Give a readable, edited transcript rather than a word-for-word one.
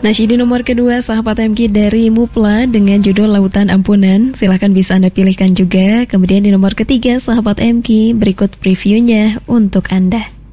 Nasyid di nomor kedua, sahabat MG dari Mupla dengan judul Lautan Ampunan. Silahkan bisa Anda pilihkan juga. Kemudian di nomor ketiga, sahabat MG, berikut previewnya untuk Anda.